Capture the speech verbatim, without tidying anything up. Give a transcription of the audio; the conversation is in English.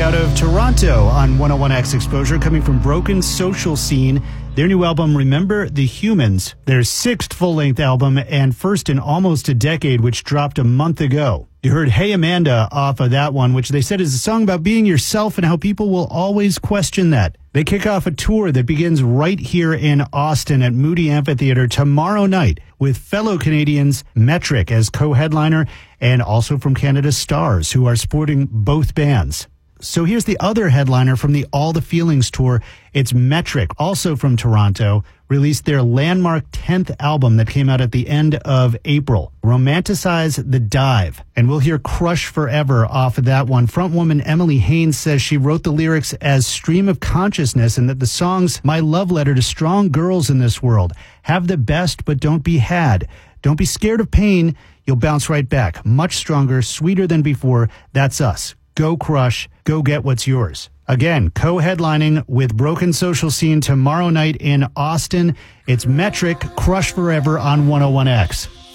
out of Toronto on one oh one X Exposure, coming from Broken Social Scene. Their new album, Remember the Humans, their sixth full-length album and first in almost a decade, which dropped a month ago. You heard Hey Amanda off of that one, which they said is a song about being yourself and how people will always question that. They kick off a tour that begins right here in Austin at Moody Amphitheater tomorrow night with fellow Canadians Metric as co-headliner and also from Canada Stars, who are supporting both bands. So here's the other headliner from the All the Feelings tour. It's Metric, also from Toronto, released their landmark tenth album that came out at the end of April, Romanticize the Dive. And we'll hear Crush Forever off of that one. Frontwoman Emily Haynes says she wrote the lyrics as stream of consciousness and that the song's my love letter to strong girls in this world. Have the best, but don't be had. Don't be scared of pain. You'll bounce right back. Much stronger, sweeter than before. That's us. Go crush, go get what's yours. Again, co-headlining with Broken Social Scene tomorrow night in Austin. It's Metric, Crush Forever on one oh one X.